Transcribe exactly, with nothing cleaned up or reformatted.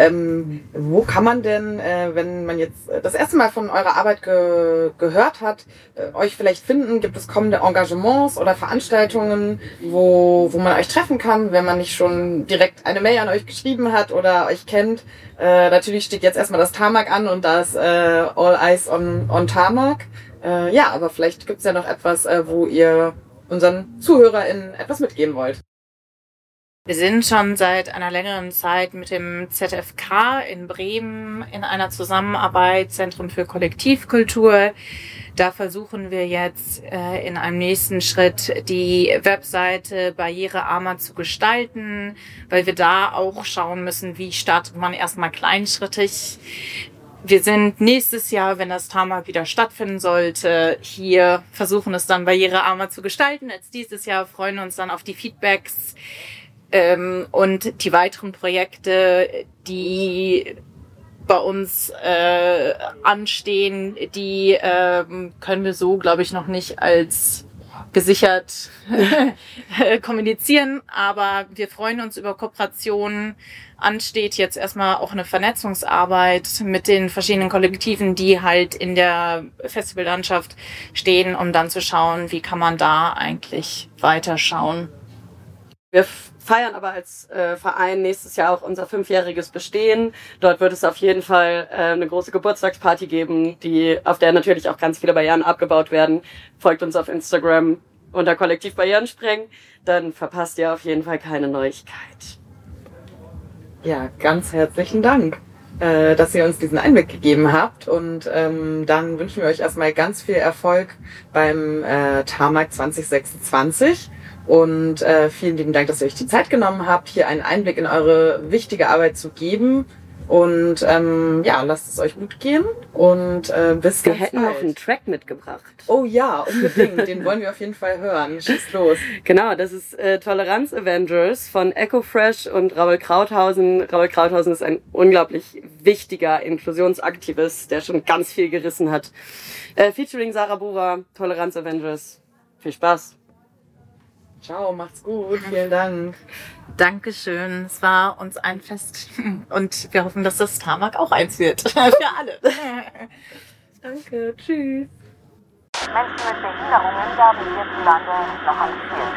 Ähm, wo kann man denn, äh, wenn man jetzt das erste Mal von eurer Arbeit ge- gehört hat, äh, euch vielleicht finden? Gibt es kommende Engagements oder Veranstaltungen, wo, wo man euch treffen kann, wenn man nicht schon direkt eine Mail an euch geschrieben hat oder euch kennt? Äh, natürlich steht jetzt erstmal das Tarmac an und da ist äh, All Eyes on, on Tarmac. Äh, ja, aber vielleicht gibt's ja noch etwas, äh, wo ihr unseren ZuhörerInnen etwas mitgeben wollt. Wir sind schon seit einer längeren Zeit mit dem Z F K in Bremen in einer Zusammenarbeit, Zentrum für Kollektivkultur. Da versuchen wir jetzt äh, in einem nächsten Schritt die Webseite barrierearmer zu gestalten, weil wir da auch schauen müssen, wie startet man erstmal kleinschrittig. Wir sind nächstes Jahr, wenn das Tarmac wieder stattfinden sollte, hier versuchen es dann barrierearmer zu gestalten als dieses Jahr, freuen uns dann auf die Feedbacks ähm, und die weiteren Projekte, die bei uns äh, anstehen, die ähm, können wir so, glaube ich, noch nicht als gesichert kommunizieren, aber wir freuen uns über Kooperationen. Ansteht jetzt erstmal auch eine Vernetzungsarbeit mit den verschiedenen Kollektiven, die halt in der Festivallandschaft stehen, um dann zu schauen, wie kann man da eigentlich weiterschauen. Wir feiern aber als äh, Verein nächstes Jahr auch unser fünfjähriges Bestehen. Dort wird es auf jeden Fall äh, eine große Geburtstagsparty geben, die auf der natürlich auch ganz viele Barrieren abgebaut werden. Folgt uns auf Instagram unter Kollektiv Barrieren sprengen, dann verpasst ihr auf jeden Fall keine Neuigkeit. Ja, ganz herzlichen Dank, äh, dass ihr uns diesen Einblick gegeben habt und ähm, dann wünschen wir euch erstmal ganz viel Erfolg beim äh, Tarmac zwanzig sechsundzwanzig. Und äh, vielen lieben Dank, dass ihr euch die Zeit genommen habt, hier einen Einblick in eure wichtige Arbeit zu geben. Und ähm, ja, lasst es euch gut gehen und äh, bis Wir ganz hätten bald. noch einen Track mitgebracht. Oh ja, unbedingt. Den wollen wir auf jeden Fall hören. Schieß los. Genau, das ist äh, Toleranz Avengers von Echo Fresh und Raoul Krauthausen. Raoul Krauthausen ist ein unglaublich wichtiger Inklusionsaktivist, der schon ganz viel gerissen hat. Äh, featuring Sarah Bura, Toleranz Avengers. Viel Spaß. Ciao, macht's gut. Vielen Dank. Dankeschön. Es war uns ein Fest und wir hoffen, dass das Tarmac auch eins wird. Für alle. Danke. Tschüss. Menschen mit Behinderungen darf hierzulande noch an vielen